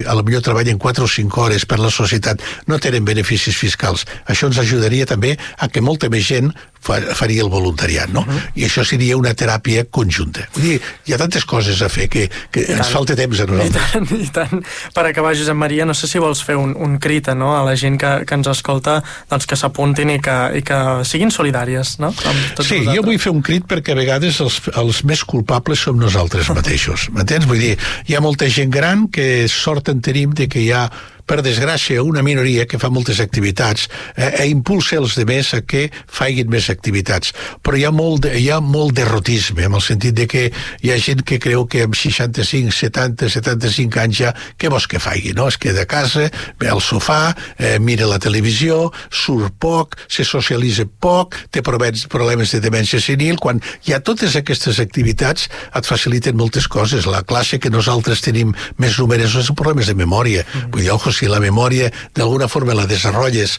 potser treballen 4 o 5 hores per la societat, no tenen beneficis fiscals. Això ens ajudaria també a que molta més gent faria el voluntariat, no? I això seria una teràpia conjunta. Vull dir, hi ha tantes coses a fer que ens falta temps a nosaltres. I tant. Per acabar, Josep Maria, no sé si vols fer un crit, no?, a la gent que ens escolta, doncs que s'apuntin i que siguin solidàries, no? Sí, jo vull fer un crit perquè a vegades els més culpables som nosaltres mateixos, m'entens? Vull dir, hi ha molta gent gran que sort en tenim de que hi ha, per desgràcia, una minoria que fa moltes activitats impulsa els demés a que facin més activitats. Però hi ha molt derrotisme, en el sentit de que hi ha gent que creu que amb 65, 70, 75 anys ja, què vols que faci, no? Es queda a casa, ve al sofà, mira la televisió, surt poc, se socialitza poc, té problemes de demència senil. Quan hi ha totes aquestes activitats et faciliten moltes coses. La classe que nosaltres tenim més numerosos són problemes de memòria. Vull dir, si la memòria d'alguna forma la desenvolupes,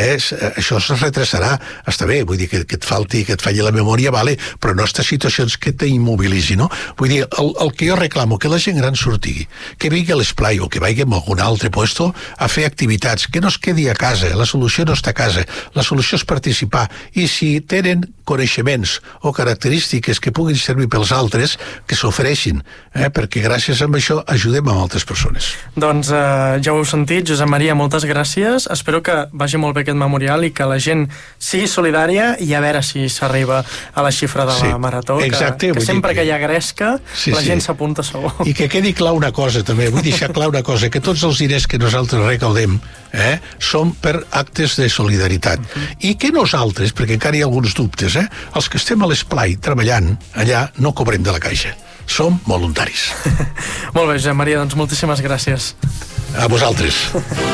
això es retrasarà. Està bé, vull dir que et falli la memòria, vale, però no estas situacions que t'immobilitzin, no? Vull dir, el que jo reclamo, que la gent gran surti, que vingui a l'esplai o que vagi a algun altre puesto a fer activitats, que no es quedi a casa. La solució no està a casa, la solució és participar. I si tenen coneixements o característiques que puguin servir pels altres, que s'ofereixin, perquè gràcies a això ajudem a altres persones. Doncs ja ho heu sentit, Josep Maria, moltes gràcies. Espero que vagi molt bé aquest memorial i que la gent sigui solidària i a veure si s'arriba a la xifra de la marató. Exacte, que sempre que hi ha gresca, la gent s'apunta segur. I que quedi clar una cosa també, vull deixar clar una cosa, que tots els diners que nosaltres recaudem són per actes de solidaritat. I que nosaltres, perquè encara hi ha alguns dubtes, els que estem a l'esplai treballant allà no cobrem de la caixa. Som voluntaris. Molt bé, Josep Maria, doncs moltíssimes gràcies. A vosaltres.